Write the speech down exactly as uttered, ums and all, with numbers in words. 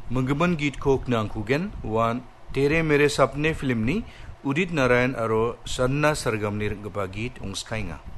Menggeban git ko knang kugen wan Tere Mere Sapne film ni Udit Narayan aro Sanna Sargamnir gapa git ungskai nga.